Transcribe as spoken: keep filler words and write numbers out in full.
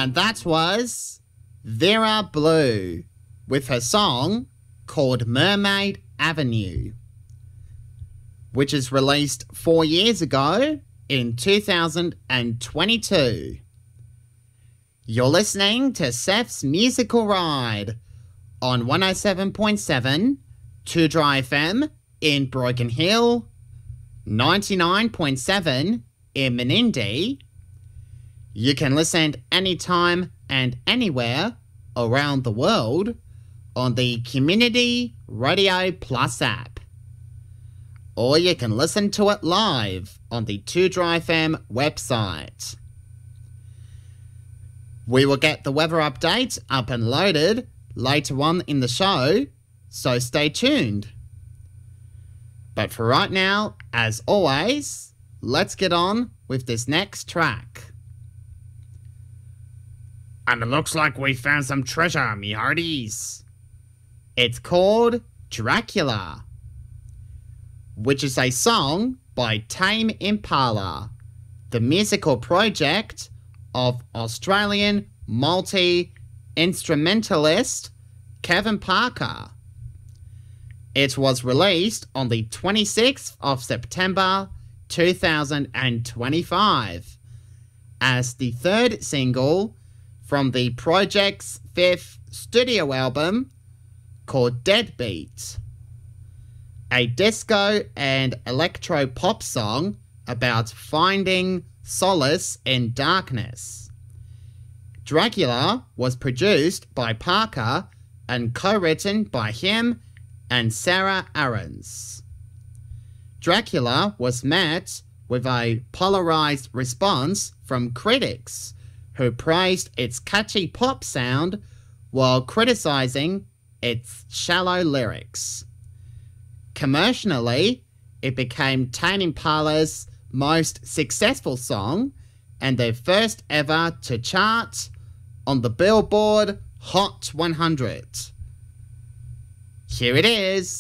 And that was Vera Blue with her song called Mermaid Avenue, which is released four years ago in two thousand twenty-two. You're listening to Seth's Musical Ride on one oh seven point seven two Dry F M in Broken Hill, ninety-nine point seven in Menindee. You can listen anytime and anywhere around the world on the Community Radio Plus app. Or you can listen to it live on the two Dry F M website. We will get the weather update up and loaded later on in the show, so stay tuned. But for right now, as always, let's get on with this next track. And it looks like we found some treasure, me hearties. It's called Dracula, which is a song by Tame Impala, the musical project of Australian multi-instrumentalist Kevin Parker. It was released on the twenty-sixth of September two thousand twenty-five as the third single from the project's fifth studio album called Deadbeat, a disco and electro pop song about finding solace in darkness. Dracula was produced by Parker and co-written by him and Sarah Aarons. Dracula was met with a polarized response from critics who praised its catchy pop sound while criticizing its shallow lyrics. Commercially, it became Tame Impala's most successful song and their first ever to chart on the Billboard Hot one hundred. Here it is.